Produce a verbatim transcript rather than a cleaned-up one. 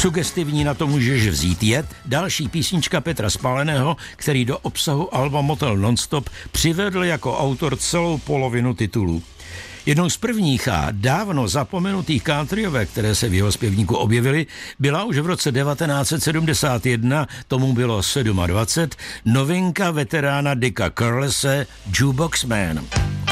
Sugestivní Na to můžeš vzít jet, další písnička Petra Spáleného, který do obsahu alba Motel Nonstop přivedl jako autor celou polovinu titulů. Jednou z prvních a dávno zapomenutých countryovek, které se v jeho zpěvníku objevily, byla už v roce devatenáct set sedmdesát jedna, tomu bylo dvacet sedm, novinka veterána Dicka Carlese Jukebox Man.